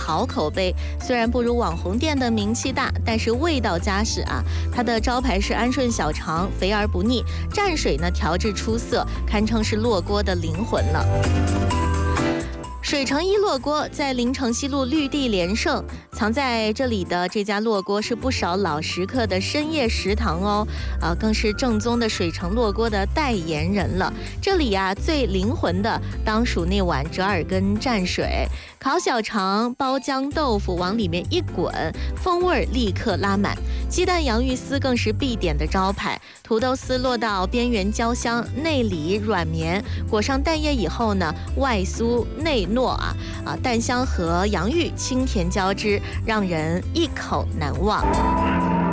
好口碑。虽然不如网红店的名气大，但是味道扎实啊。它的招牌是安顺小肠，肥而不腻，蘸水呢调制出色，堪称是烙锅的灵魂了。水城一烙锅在临城西路绿地连胜，藏在这里的这家烙锅是不少老食客的深夜食堂哦，更是正宗的水城烙锅的代言人了。这里啊最灵魂的当属那碗折耳根蘸水，烤小肠、包姜豆腐往里面一滚，风味立刻拉满。鸡蛋洋芋丝更是必点的招牌，土豆丝落到边缘焦香，内里软绵，裹上蛋液以后呢，外酥内糯蛋香和洋芋清甜交织，让人一口难忘。